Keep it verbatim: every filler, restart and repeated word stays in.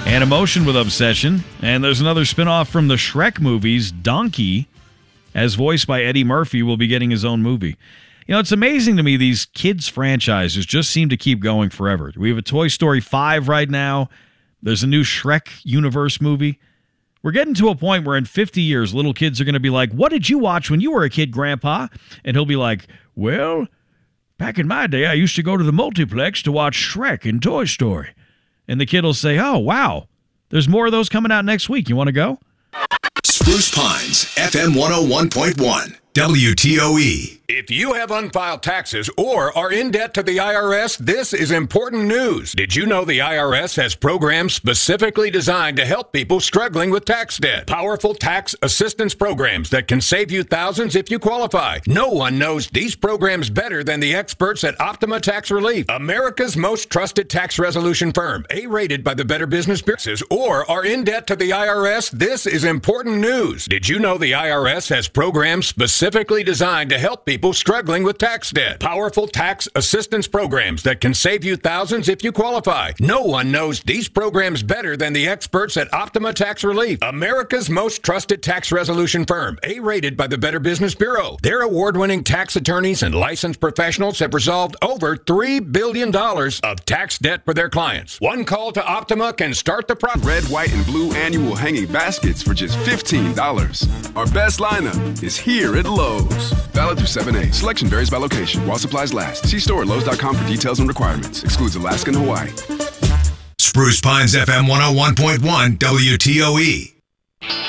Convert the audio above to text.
and Emotion with Obsession. And there's another spinoff from the Shrek movies. Donkey, as voiced by Eddie Murphy, will be getting his own movie. You know, it's amazing to me these kids' franchises just seem to keep going forever. We have a Toy Story five right now. There's a new Shrek universe movie. We're getting to a point where in fifty years, little kids are going to be like, what did you watch when you were a kid, Grandpa? And he'll be like, well, back in my day, I used to go to the multiplex to watch Shrek and Toy Story. And the kid will say, oh, wow, there's more of those coming out next week. You want to go? Spruce Pines, F M one oh one point one, W T O E. If you have unfiled taxes or are in debt to the I R S, this is important news. Did you know the I R S has programs specifically designed to help people struggling with tax debt? Powerful tax assistance programs that can save you thousands if you qualify. No one knows these programs better than the experts at Optima Tax Relief, America's most trusted tax resolution firm, A-rated by the Better Business Bureau. Or are in debt to the I R S, this is important news. Did you know the I R S has programs specifically designed to help people struggling with tax debt? Powerful tax assistance programs that can save you thousands if you qualify. No one knows these programs better than the experts at Optima Tax Relief, America's most trusted tax resolution firm, A-rated by the Better Business Bureau. Their award-winning tax attorneys and licensed professionals have resolved over three billion dollars of tax debt for their clients. One call to Optima can start the process. Red, white, and blue annual hanging baskets for just fifteen dollars. Our best lineup is here at Lowe's. Valid through seven A. Selection varies by location while supplies last. See store at Lowe's dot com for details and requirements. Excludes Alaska and Hawaii. Spruce Pines, F M one oh one point one, W T O E.